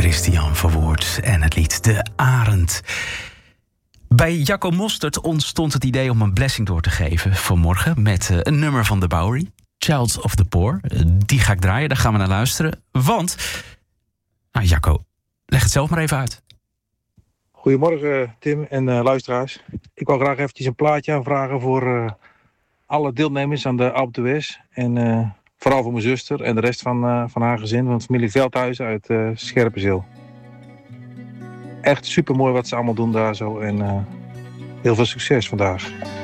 Christian Verwoerd en het lied De Arend. Bij Jacco Mostert ontstond het idee om een blessing door te geven vanmorgen met een nummer van de Bowery, Childs of the Poor. Die ga ik draaien, daar gaan we naar luisteren. Want, Jacco, leg het zelf maar even uit. Goedemorgen Tim en luisteraars. Ik wil graag eventjes een plaatje aanvragen voor alle deelnemers aan de Alpe d'Huez. En vooral voor mijn zuster en de rest van haar gezin, van familie Veldhuizen uit Scherpenzeel. Echt supermooi wat ze allemaal doen daar zo en heel veel succes vandaag.